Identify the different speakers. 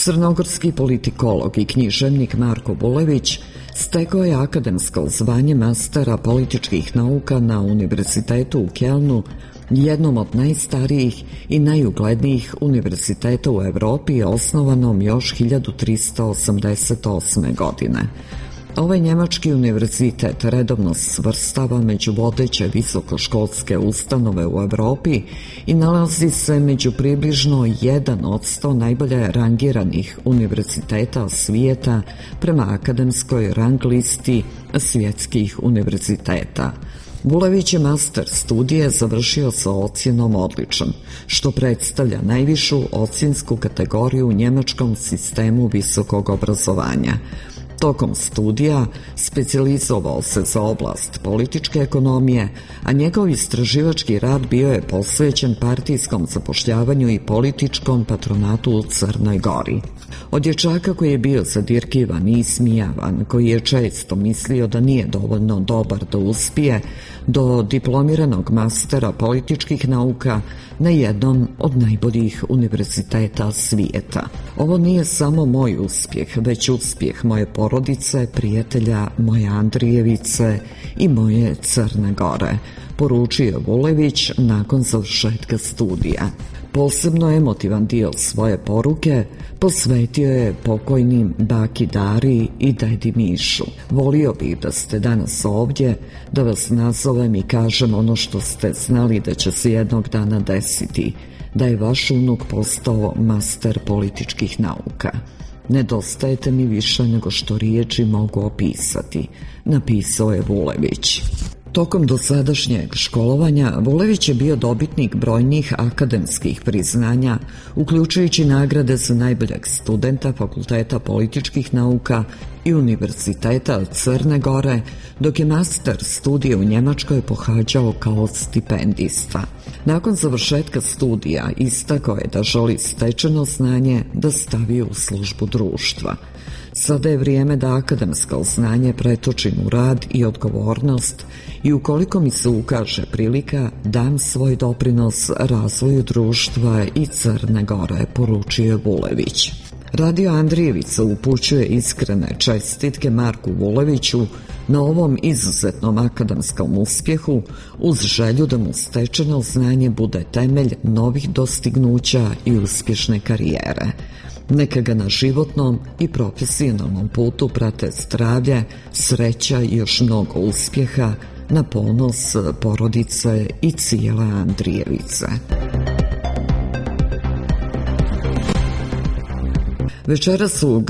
Speaker 1: Crnogorski politikolog i književnik Marko Vulević stekao je akademsko zvanje mastera političkih nauka na Univerzitetu u Kelnu, jednom od najstarijih i najuglednijih univerziteta u Evropi, osnovanom još 1388. godine. Ovaj njemački univerzitet redovno svrstava među vodeće visokoškolske ustanove u Evropi i nalazi se među približno 1% najbolje rangiranih univerziteta svijeta prema akademskoj rang listi svjetskih univerziteta. Vulević je master studije završio sa ocjenom odličan, što predstavlja najvišu ocjensku kategoriju u njemačkom sistemu visokog obrazovanja. Tokom studija specijalizovao se za oblast političke ekonomije, a njegov istraživački rad bio je posvećen partijskom zapošljavanju i političkom patronatu u Crnoj Gori. Od dječaka koji je bio zadirkivan i ismijavan, koji je često mislio da nije dovoljno dobar da uspije, do diplomiranog mastera političkih nauka na jednom od najboljih univerziteta svijeta. Ovo nije samo moj uspjeh, već uspjeh moje porodice, prijatelja, moje Andrijevice i moje Crne Gore, poručio Vulević nakon završetka studija. Posebno emotivan dio svoje poruke posvetio je pokojnim baki Dari i dedi Mišu. Volio bih da ste danas ovdje, da vas nazovem i kažem ono što ste znali da će se jednog dana desiti, da je vaš unuk postao master političkih nauka. Nedostajete mi više nego što riječi mogu opisati, napisao je Vulević. Tokom dosadašnjeg školovanja Vulević je bio dobitnik brojnih akademskih priznanja, uključujući nagrade za najboljeg studenta Fakulteta političkih nauka i Univerziteta Crne Gore, dok je master studije u Njemačkoj pohađao kao stipendista. Nakon završetka studija istakao je da želi stečeno znanje da stavi u službu društva. Sada je vrijeme da akademsko znanje pretočim u rad i odgovornost i ukoliko mi se ukaže prilika, dam svoj doprinos razvoju društva i Crne Gore, poručio Vulević. Radio Andrijevica upućuje iskrene čestitke Marku Vuleviću na ovom izuzetnom akademskom uspjehu, uz želju da mu stečeno znanje bude temelj novih dostignuća i uspješne karijere. Neka ga na životnom i profesionalnom putu prate zdravlje, sreća i još mnogo uspjeha na ponos porodice i cijele Andrijevice. Večeras u